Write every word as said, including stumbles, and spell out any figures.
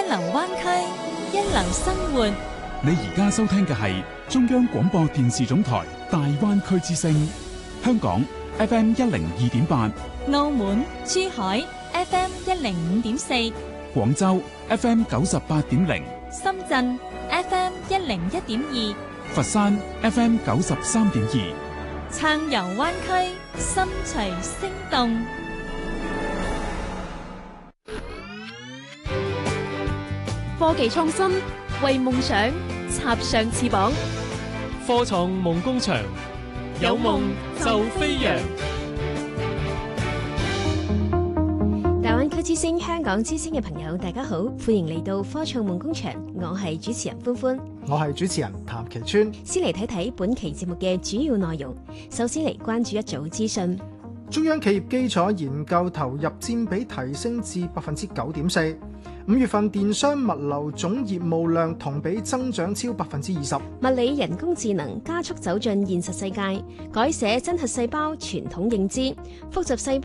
流灣區，一流生活。 你而家收聽嘅係中央廣播電視總台大灣區之聲，香港 F M 一零二點八， 澳門、珠海 F M 一零五點四， 廣州 F M 九十八點零， 深圳 F M 一零一點二， 佛山 F M 九十三點二。 暢遊灣區，心隨聲動。 科技創新，為夢想插上翅膀。 科創夢工場，有夢就飛揚。 大灣區之聲、香港之聲嘅朋友，大家好，歡迎嚟到科創夢工場，我係主持人歡歡， 我係主持人譚其川。 先嚟睇睇本期節目嘅主要內容。首先嚟關注一組資訊。 中央企業基礎研究投入佔比提升至百分之九點四。五月份電商物流總業務量同比增長超百分之二十。 物理人工智能加速走進現實世界，改寫真核細胞傳統認知，複雜細胞